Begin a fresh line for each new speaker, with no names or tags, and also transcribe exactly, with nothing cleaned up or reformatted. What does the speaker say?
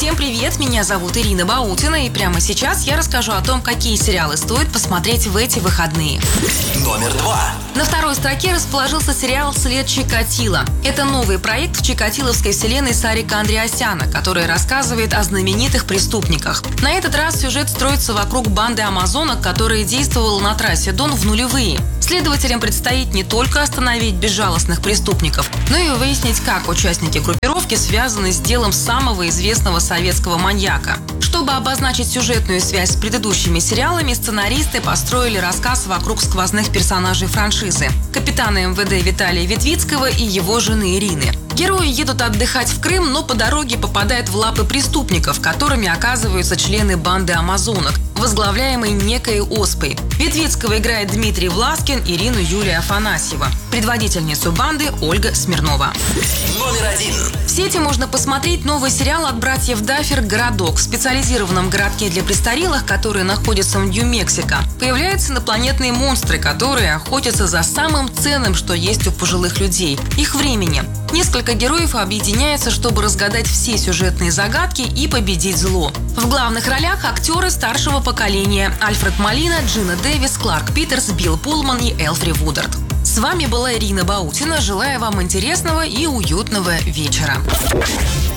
Всем привет, меня зовут Ирина Баутина, и прямо сейчас я расскажу о том, какие сериалы стоит посмотреть в эти выходные.
Номер два.
На второй строке расположился сериал «След Чикатило». Это новый проект в чикатиловской вселенной Сарика Андреасяна, который рассказывает о знаменитых преступниках. На этот раз сюжет строится вокруг банды амазонок, которая действовала на трассе Дон в нулевые. Следователям предстоит не только остановить безжалостных преступников, но и выяснить, как участники группировки связаны с делом самого известного советского маньяка. Чтобы обозначить сюжетную связь с предыдущими сериалами, сценаристы построили рассказ вокруг сквозных персонажей франшизы – капитана эм вэ дэ Виталия Ветвицкого и его жены Ирины. Герои едут отдыхать в Крым, но по дороге попадают в лапы преступников, которыми оказываются члены банды амазонок, возглавляемой некой Оспой. Ветвицкого играет Дмитрий Власкин, Ирину Юлия Афанасьева. Предводительницу банды Ольга Смирнова.
Номер один.
В сети можно посмотреть новый сериал от братьев Даффер «Городок». В специализированном городке для престарелых, который находится в Нью-Мексико, появляются инопланетные монстры, которые охотятся за самым ценным, что есть у пожилых людей – их времени. Несколько героев объединяются, чтобы разгадать все сюжетные загадки и победить зло. В главных ролях актеры старшего поколения – Альфред Молина, Джина Дэвис, Кларк Питерс, Билл Пулман и Элфри Вудард. С вами была Ирина Баутина. Желаю вам интересного и уютного вечера.